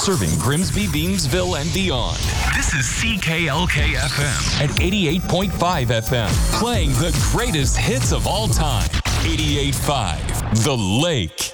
serving Grimsby, Beamsville, and beyond. This is CKLK FM at 88.5 FM, playing the greatest hits of all time. 88.5, The Lake.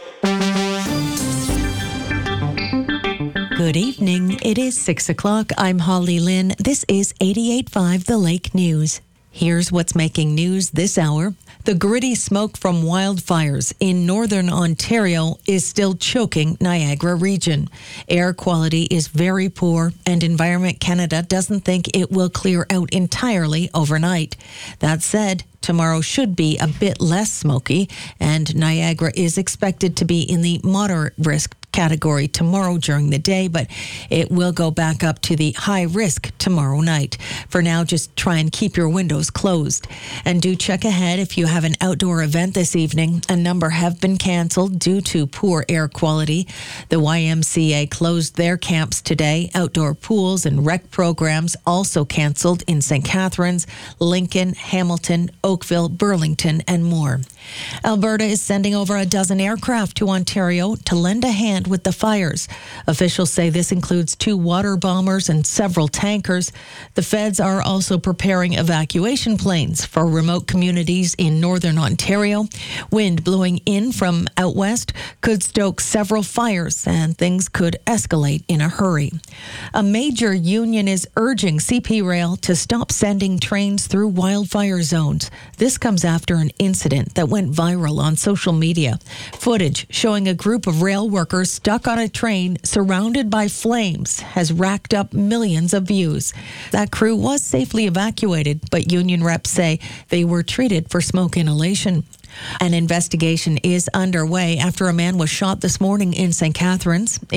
Good evening. It is 6 o'clock. I'm Holly Lynn. This is 88.5 The Lake News. Here's what's making news this hour. The gritty smoke from wildfires in northern Ontario is still choking Niagara region. Air quality is very poor, and Environment Canada doesn't think it will clear out entirely overnight. That said, tomorrow should be a bit less smoky, and Niagara is expected to be in the moderate risk category tomorrow during the day, but it will go back up to the high risk tomorrow night. For now, just try and keep your windows closed. And do check ahead if you have an outdoor event this evening. A number have been cancelled due to poor air quality. The YMCA closed their camps today. Outdoor pools and rec programs also cancelled in St. Catharines, Lincoln, Hamilton, Oakville, Burlington, and more. Alberta is sending over a dozen aircraft to Ontario to lend a hand with the fires. Officials say this includes 2 water bombers and several tankers. The feds are also preparing evacuation planes for remote communities in northern Ontario. Wind blowing in from out west could stoke several fires, and things could escalate in a hurry. A major union is urging CP Rail to stop sending trains through wildfire zones. This comes after an incident that went viral on social media. Footage showing a group of rail workers stuck on a train surrounded by flames has racked up millions of views. That crew was safely evacuated, but union reps say they were treated for smoke inhalation. An investigation is underway after a man was shot this morning in St. Catharines.